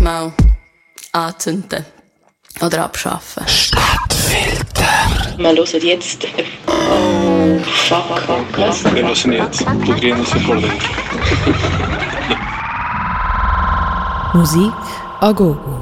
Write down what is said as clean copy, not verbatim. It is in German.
Mal anzünden oder abschaffen. Stadtfilter. Wir hören jetzt... Oh, fuck. Was? Wir hören jetzt Blutgräne Recording. Musik a gogo.